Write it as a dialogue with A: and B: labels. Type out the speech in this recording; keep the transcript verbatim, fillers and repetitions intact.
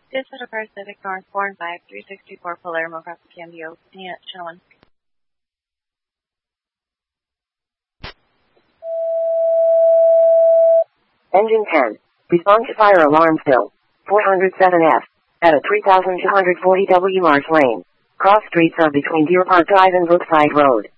A: This is a Pacific North four and five, three sixty-four Palermo, Crossing Cambio, yeah, channel one.
B: Engine ten. Respond to fire alarm still. four oh seven F. At a three thousand two hundred forty W Marsh Lane. Cross streets are between Deer Park Drive and Brookside Road.